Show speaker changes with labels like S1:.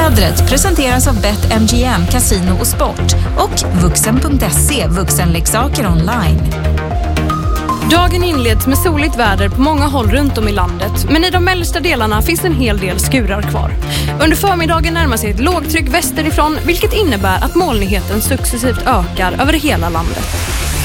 S1: Vädret presenteras av BetMGM, Casino och Sport och Vuxen.se, vuxenleksaker online.
S2: Dagen inleds med soligt väder på många håll runt om i landet, men i de mellersta delarna finns en hel del skurar kvar. Under förmiddagen närmar sig ett lågtryck västerifrån, vilket innebär att molnigheten successivt ökar över hela landet.